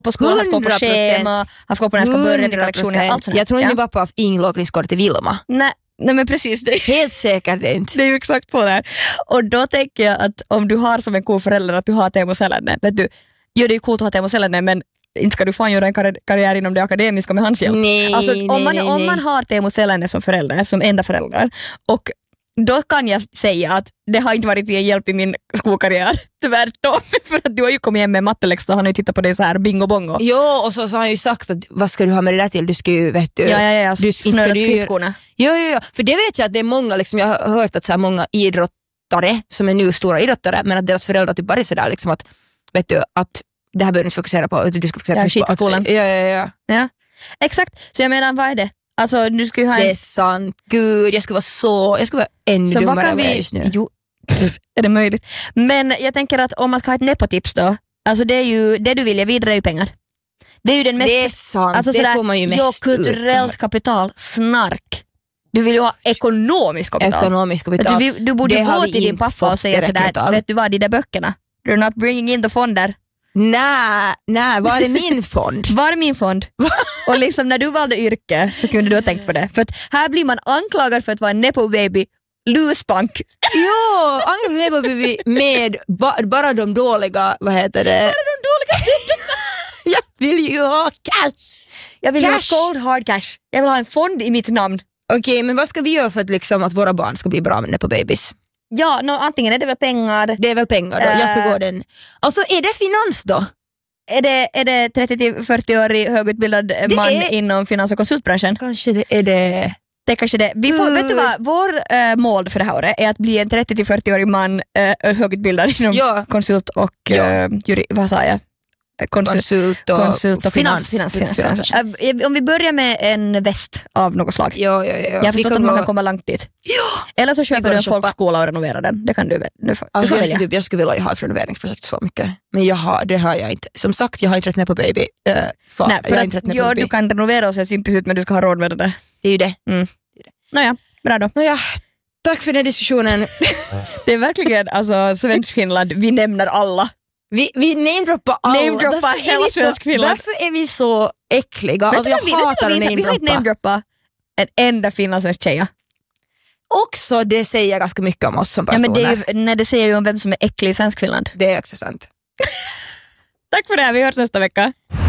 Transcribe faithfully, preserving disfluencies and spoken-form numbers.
på skolan, han ska gå på schema, han ska gå på när han ska börja vilka lektioner, allt sånt. Jag tror inte ja. Ni var på inloggningskort till Vilma. Nej, nej men precis. Det. Helt säkert inte. Det är ju exakt så där. Och då tänker jag att om du har som en cool förälder att du har Teemu Selänne, vet du, gör det ju coolt att ha Teemu Selänne, men inte ska du fan göra en kar- karriär inom det akademiska med hans hjälp. Nej, alltså, nej, om, man, nej, om nej. man har Teemu Selänne som förälder, som enda förälder, och då kan jag säga att det har inte varit en hjälp i min skolkarriär. Tvärtom, för att du har ju kommit hem med matteläxa och han har ju tittat på det så här bingo bongo. Jo, och så, så har han ju sagt att vad ska du ha med det där till? Du ska ju, vet du... Ja, ja, ja, du, snöra skridskorna. Jo, jo, jo, för det vet jag att det är många, liksom, jag har hört att så här många idrottare som är nu stora idrottare, men att deras föräldrar typ bara är sådär liksom att, vet du, att det här behöver du inte fokusera på, utan du ska fokusera ja, på skitskolan. Ja, ja, ja. Ja, exakt. Så jag menar, vad är det? Alltså, du ska ju ha en... Det är sant. Gud, jag skulle vara så... Jag skulle vara ännu så dummare än vi... just nu. Jo, är det möjligt? Men jag tänker att om man ska ha ett nepotips då, alltså det är ju, det du vill jag vidare är ju pengar. Det är ju den mest... Det är sant, alltså det sådär, får man ju mest jo, kulturellt kapital, snark. Du vill ju ha ekonomisk kapital. Ekonomisk kapital. Du, du borde det gå till din pappa och säga sådär, vet du vad, de där böckerna, you're not bringing in the fonder. Nej, nej, var är min fond? Var är min fond? Och liksom när du valde yrke så kunde du ha tänkt på det. För att här blir man anklagad för att vara en nepo baby, lusbank. Jo, andra nepo baby med ba, bara de dåliga, vad heter det? Bara de dåliga jag vill ju ha cash. Jag vill cash. ha cold hard cash. Jag vill ha en fond i mitt namn. Okej, okay, men vad ska vi göra för att, liksom, att våra barn ska bli bra med nepo babies? Ja, no, antingen är det väl pengar. Det är väl pengar då, uh, jag ska gå den. Alltså är det finans då? Är det, är det trettio till fyrtio-årig högutbildad det man är... inom finans- och konsultbranschen? Kanske det är det. Det är kanske det. Vi får, uh. vet du vad, vår uh, mål för det här året är att bli en trettio till fyrtio-årig man uh, högutbildad inom ja. konsult och ja. uh, juri, vad sa jag? Konsult, konsult och, konsult och finans. finans, finans, finans, finans. Uh, om vi börjar med en väst av något slag. Ja, ja, ja. Jag har förstått att man gå... kan komma långt dit. Ja. Eller så köper du en folkskola och renoverar den. Det kan du väl. Nu får, alltså, du jag, typ, jag skulle vilja ha ett renoveringsprojekt så mycket. Men jag har, det har jag inte. Som sagt, jag har inte rätt ner på baby. Uh, för, Nej, för att, ja, baby. Du kan renovera och se sympis ut, men du ska ha råd med det där. Det är ju det. Mm. Nåja, bra då. Nåja, tack för den diskussionen. Det är verkligen, alltså, svensk Finland, vi nämner alla. Vi, vi namedroppar alla. Namedroppar hela svensk Finland. Därför är vi så äckliga. Alltså, jag vi, hatar vi, att namedroppa. Vi har inte namedroppat en enda finlandssvensk tjeja. Också det säger ganska mycket om oss som personer. Ja, men det, är ju, nej, det säger ju om vem som är äcklig i svensk Finland. Det är också sant. Tack för det här, vi hörs nästa vecka.